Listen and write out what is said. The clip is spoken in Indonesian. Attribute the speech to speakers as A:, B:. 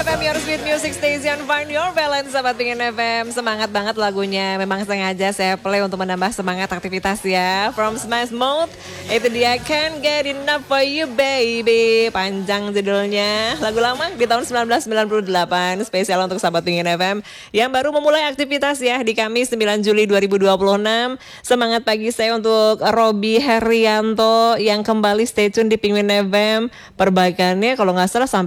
A: FM, your sweet music station, find your balance, sahabat Pingin FM. Semangat banget lagunya, memang sengaja saya play untuk menambah semangat aktivitas ya. From Smash Mouth, itu dia Can't Get Enough For You Baby. Panjang judulnya, lagu lama di tahun 1998, spesial untuk sahabat Pingin FM yang baru memulai aktivitas ya di Kamis 9 Juli 2026. Semangat pagi saya untuk Robi Herianto yang kembali stay tune di Pingin FM. Perbaikannya kalau nggak salah sampai